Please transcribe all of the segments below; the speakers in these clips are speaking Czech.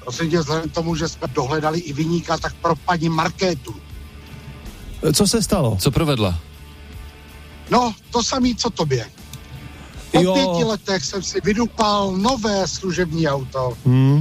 Prosím tě, vzhledem k tomu, že jsme dohledali i viníka, tak pro paní Markétu. Co se stalo? Co provedla? No, to samý, co tobě. Po 5 letech jsem si vydupal nové služební auto.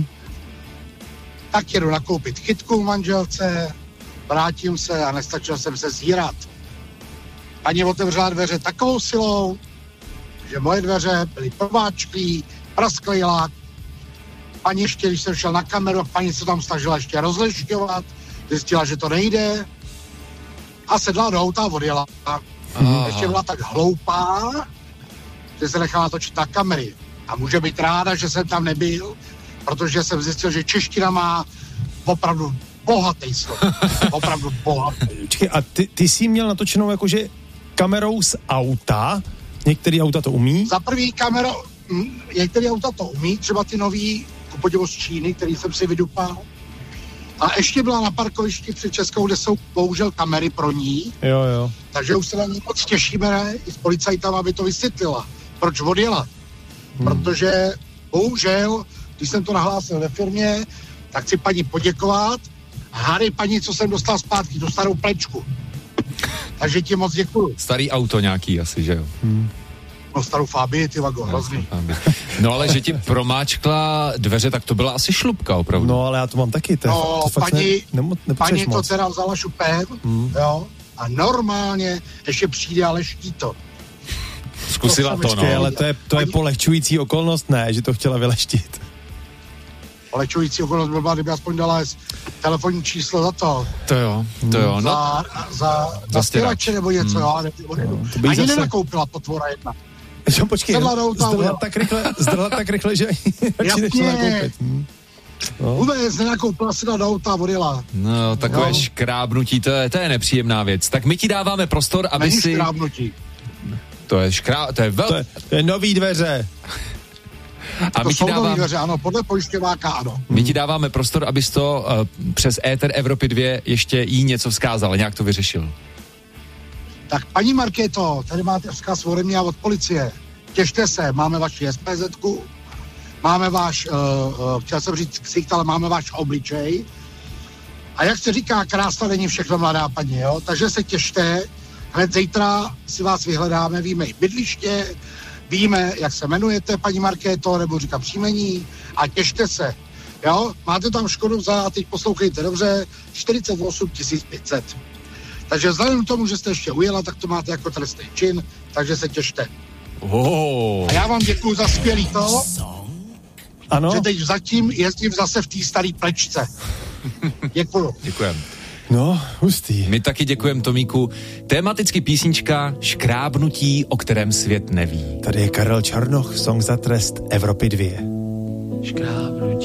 Tak jedu nakoupit kytku manželce, vrátím se a nestačil jsem se zírat. Paní otevřela dveře takovou silou, že moje dveře byly prováčklý, prasklý lák. Paní ještě, když jsem šel na kameru, paní se tam snažila ještě rozlišťovat, zjistila, že to nejde a sedla do auta a odjela. Ještě byla tak hloupá, že se nechala točit na kamery. A může být ráda, že jsem tam nebyl, protože jsem zjistil, že čeština má opravdu bohatý slov. Opravdu bohatý. Čekaj, a ty jsi měl natočenou jakože kamerou z auta? Některý auta to umí? Za prvý kamerou, některý auta to umí, třeba ty nový, ku podivu z Číny, který jsem si vydupal. A ještě byla na parkovišti před Českou, kde jsou bohužel kamery pro ní. Jo. Takže už se na ní moc těšíme i s policajtama, aby to vysvětlila. Proč odjela? Protože bohužel, když jsem to nahlásil ve firmě, tak chci paní poděkovat. Hádej paní, co jsem dostal zpátky, tu starou plečku. Takže ti moc děkuju. Starý auto nějaký asi, že jo? No starou Fabii, ty vago, hrozný. No ale že ti promáčkla dveře, tak to byla asi šlupka opravdu. No ale já to mám taky. No paní to moc. teda vzala šupem, jo, a normálně ještě přijde a leští to. Zkusila to, no. Ale to je polehčující okolnost, ne, že to chtěla vyleštit. Polehčující okolnost by byla, kdyby aspoň dala telefonní číslo za to. To jo. No. Za stěrače nebo něco, jo. Ani nenakoupila potvora jedna. Jo, počkej, zdrhla tak rychle, že radši nešla nakoupit. Vůbec nenakoupila si do auta a odjela. No, takové škrábnutí, to je nepříjemná věc. Tak my ti dáváme prostor, aby Není si... škrábnutí. To je nový dveře. A to jsou nový dveře, ano, podle pojišťováka, ano. My ti dáváme prostor, abys to přes Éter Evropy 2 ještě jí něco vzkázal, nějak to vyřešil. Tak paní Markéto, tady máte vzkaz ode mě a od policie. Těšte se, máme vaši SPZ-ku, máme váš, chtěl jsem říct ksicht, ale máme váš obličej. A jak se říká, krásna není všechno, mladá paní, jo? Takže se těšte, hned zítra si vás vyhledáme, víme i bydliště, víme, jak se jmenujete, paní Markéto, nebo říkám příjmení, a těšte se, jo? Máte tam škodu za, teď poslouchejte dobře, 48 500. Takže vzhledem k tomu, že jste ještě ujela, tak to máte jako trestný čin, takže se těšte. Oh. A já vám děkuju za skvělý to, ano? že teď zatím jezdím zase v té staré plečce. Děkuju. Děkujem. No, hustý. My taky děkujeme, Tomíku. Tematicky písnička Škrábnutí, o kterém svět neví. Tady je Karel Černoch, song za trest Evropy 2. Škrábnutí.